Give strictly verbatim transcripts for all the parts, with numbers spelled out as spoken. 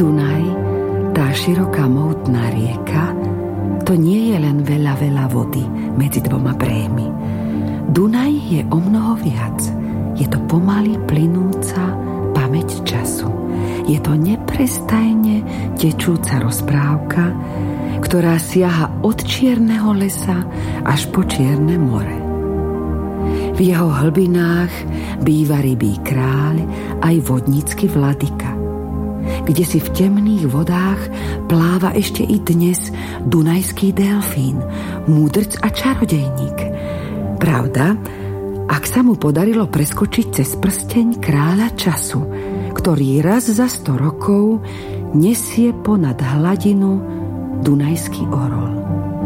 Dunaj, tá široká mohutná rieka, to nie je len veľa, veľa vody medzi dvoma brehmi. Dunaj je o mnoho viac. Je to pomaly plynúca pamäť času. Je to neprestajne tečúca rozprávka, ktorá siaha od čierneho lesa až po Čierne more. V jeho hlbinách býva rybí kráľ aj vodnícky vladyka, kde si v temných vodách pláva ešte i dnes dunajský delfín, múdrc a čarodejník. Pravda, ak sa mu podarilo preskočiť cez prsteň kráľa času, ktorý raz za sto rokov nesie ponad hladinu Dunajský orol.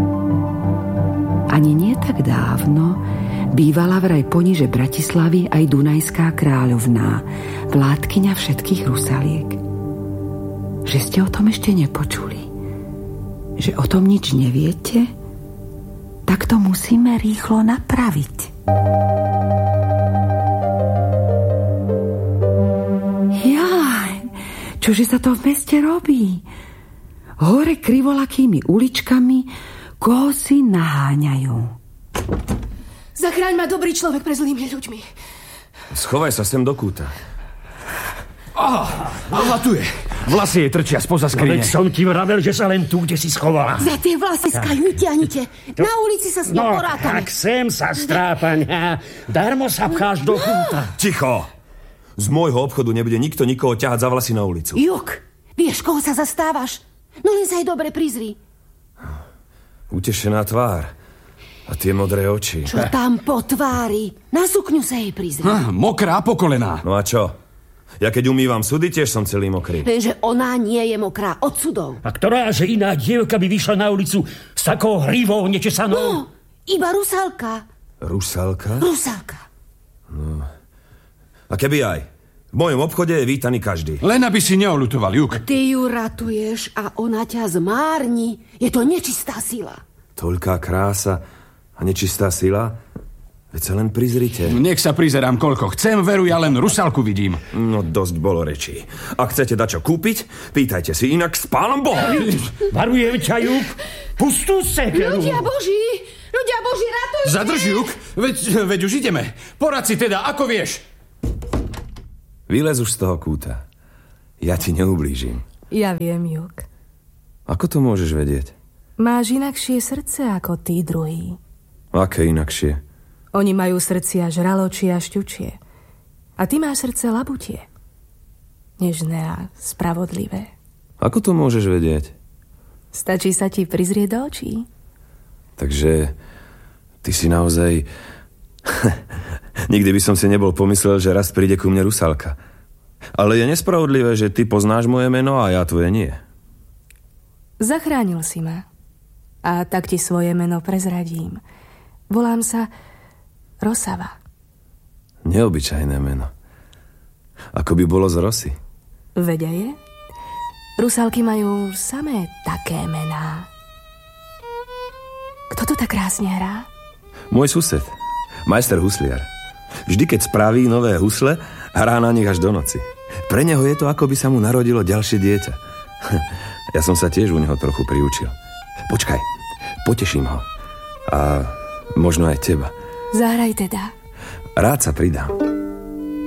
Ani nie tak dávno bývala vraj poniže Bratislavy aj Dunajská kráľovná, vládkyňa všetkých Rusaliek. Že ste o tom ešte nepočuli? Že o tom nič neviete? Tak to musíme rýchlo napraviť. Jaj, čože sa to v meste robí? Hore krivolakými uličkami koho si naháňajú. Zachráň ma, dobrý človek, pre zlými ľuďmi. Schovaj sa sem do kúta. Aha, latuje. Vlasy jej trčia spoza skrine. No, veď som ti vravel, že sa len tu, kde si schovala. Za tie vlasy skajú, ťahnite. Na ulici sa s ním no, porátame. tak sem sa strápania. Darmo sa pcháš do kúta. Ticho! Z môjho obchodu nebude nikto nikoho ťahať za vlasy na ulicu. Juk, vieš, koho sa zastávaš? No len sa jej dobre prizri. Utešená tvár. A tie modré oči. Čo tam po tvári? Na sukňu sa jej prizri. Ah, mokrá po kolená. No a čo? Ja keď umývam sudy, tiež som celý mokrý. Lenže ona nie je mokrá od sudov. A ktorá že iná dievka by vyšla na ulicu s takou hrivou nečesanou? No, iba Rusalka. Rusalka? Rusalka. No. A keby aj. V mojom obchode je vítaný každý. Len aby si neolutoval, Juk. Ty ju ratuješ a ona ťa zmárni. Je to nečistá sila. Toľká krása a nečistá sila? Veď sa len prizrite. Nech sa prizerám koľko chcem, veru, ja len Rusalku vidím. No dosť bolo rečí. Ak chcete dačo kúpiť, pýtajte si, inak s pánom Bohom. Varujem ťa, Juk. Pustú sekeru. Ľudia Boží, ľudia Boží, ratujte. Zadrž, Juk, veď, veď už ideme. Porad si teda, ako vieš. Vylez už z toho kúta. Ja ti neublížim. Ja viem, Juk. Ako to môžeš vedieť? Máš inakšie srdce ako tí druhí. Aké inakšie? Oni majú srdcia žraločie a šťučie. A ty máš srdce labutie. Nežné a spravodlivé. Ako to môžeš vedieť? Stačí sa ti prizrieť do očí. Takže ty si naozaj... Nikdy by som si nebol pomyslel, že raz príde ku mne Rusalka. Ale je nespravodlivé, že ty poznáš moje meno a ja tvoje nie. Zachránil si ma. A tak ti svoje meno prezradím. Volám sa Rosava. Neobyčajné meno. Ako by bolo z rosy. Vedia je? Rusalky majú samé také mená. Kto tu tak krásne hrá? Môj sused, majster husliar. Vždy, keď spraví nové husle, hrá na nich až do noci. Pre neho je to, ako by sa mu narodilo ďalšie dieťa. Ja som sa tiež u neho trochu priučil. Počkaj, poteším ho. A možno aj teba. Zahraj teda. Rád sa pridám.